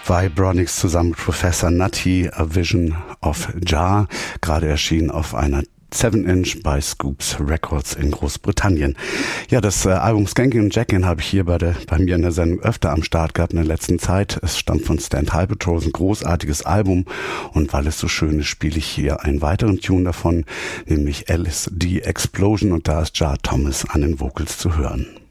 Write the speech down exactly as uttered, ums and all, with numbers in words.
Vibronics zusammen mit Professor Nutty, A Vision of Jah, gerade erschienen auf einer seven inch bei Scoops Records in Großbritannien. Ja, das äh, Album Skanking und Jackin habe ich hier bei, der, bei mir in der Sendung öfter am Start gehabt in der letzten Zeit. Es stammt von Stand High Patrol, ein großartiges Album, und weil es so schön ist, spiele ich hier einen weiteren Tune davon, nämlich L S D Explosion, und da ist Jah Thomas an den Vocals zu hören.